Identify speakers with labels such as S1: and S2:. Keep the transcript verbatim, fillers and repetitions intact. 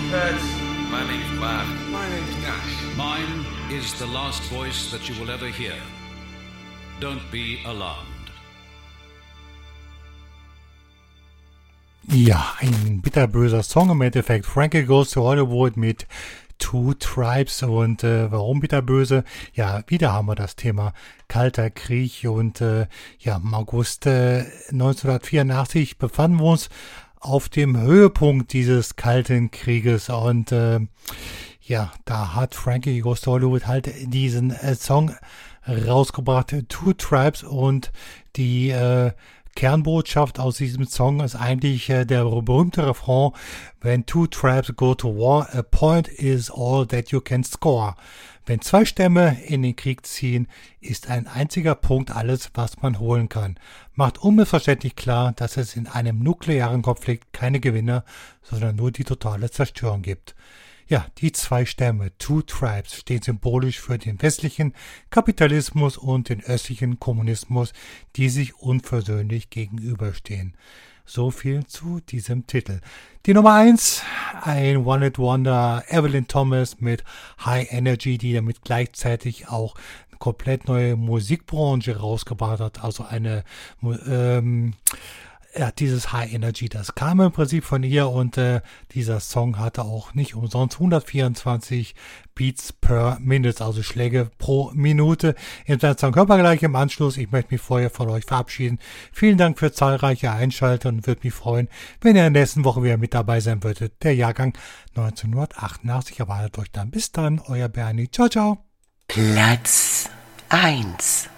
S1: Kurtz.
S2: My name's Bach.
S1: My name's Nash.
S3: Mine is the last voice that you will ever hear. Don't be alarmed.
S4: Ja, ein bitterböser Song im Endeffekt. Frankie Goes to Hollywood mit Two Tribes. Und äh, warum bitterböse? Ja, wieder haben wir das Thema Kalter Krieg. Und äh, ja, im August äh, neunzehnhundertvierundachtzig befanden wir uns auf dem Höhepunkt dieses Kalten Krieges. Und äh, ja, da hat Frankie Goes to Hollywood halt diesen äh, Song rausgebracht, Two Tribes. Und die äh, Kernbotschaft aus diesem Song ist eigentlich äh, der berühmte Refrain: When two tribes go to war, a point is all that you can score. Wenn zwei Stämme in den Krieg ziehen, ist ein einziger Punkt alles, was man holen kann. Macht unmissverständlich klar, dass es in einem nuklearen Konflikt keine Gewinner, sondern nur die totale Zerstörung gibt. Ja, die zwei Stämme, Two Tribes, stehen symbolisch für den westlichen Kapitalismus und den östlichen Kommunismus, die sich unversöhnlich gegenüberstehen. So viel zu diesem Titel. Die Nummer eins, ein One-Hit-Wonder, Evelyn Thomas mit High Energy, die damit gleichzeitig auch eine komplett neue Musikbranche rausgebracht hat, also eine ähm, Ja, dieses High Energy, das kam im Prinzip von ihr, und äh, dieser Song hatte auch nicht umsonst hundertvierundzwanzig Beats per Minute, also Schläge pro Minute. In seinem Song Körpergleich im Anschluss. Ich möchte mich vorher von euch verabschieden. Vielen Dank für zahlreiche Einschalter und würde mich freuen, wenn ihr in der nächsten Woche wieder mit dabei sein würdet. Der Jahrgang neunzehnhundertachtundachtzig erwartet euch dann. Bis dann, euer Bernie. Ciao, ciao.
S5: Platz eins.